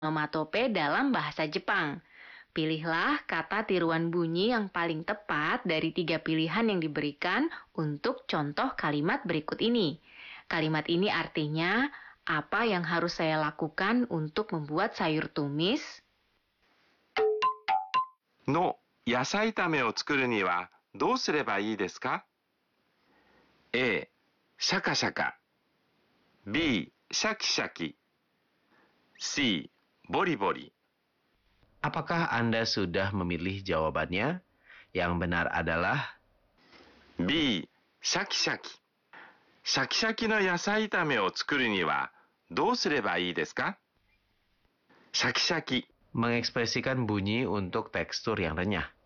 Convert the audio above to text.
onomatope dalam bahasa Jepang. Pilihlah kata tiruan bunyi yang paling tepat dari 3 pilihan yang diberikan untuk contoh kalimat berikut ini. Kalimat ini artinya, apa yang harus saya lakukan untuk membuat sayur tumis? の野菜炒めを作るにはどうすればいいですか？ A. シャカシャカ B. シャキシャキ C. ボリボリ Apakah Anda sudah memilih jawabannya? Yang benar adalah B. シャキシャキシャキシャキの野菜炒めを作るにはどうすればいいですか？シャキシャキ mengekspresikan bunyi untuk tekstur yang renyah.